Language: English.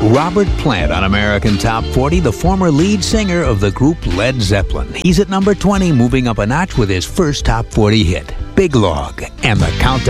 Robert Plant on American Top 40, the former lead singer of the group Led Zeppelin. He's at number 20, moving up a notch with his first Top 40 hit, Big Log, and the countdown.